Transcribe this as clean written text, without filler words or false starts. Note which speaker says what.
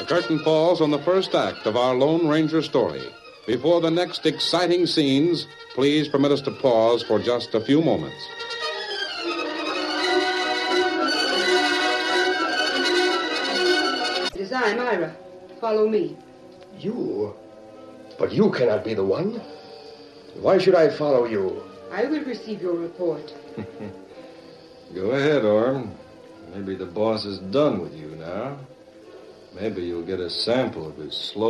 Speaker 1: The curtain falls on the first act of our Lone Ranger story. Before the next exciting scenes, please permit us to pause for just a few moments.
Speaker 2: It is I, Myra. Follow me.
Speaker 3: You? But you cannot be the one. Why should I follow you?
Speaker 2: I will receive your report.
Speaker 4: Go ahead, Orm. Maybe the boss is done with you now. Maybe you'll get a sample of his slow